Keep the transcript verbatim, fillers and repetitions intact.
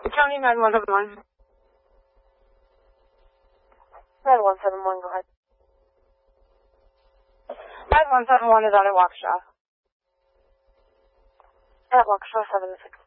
County nine one seven one. nine one seven one, go ahead. nine one seven one is out at Waukesha. At Waukesha, seven six.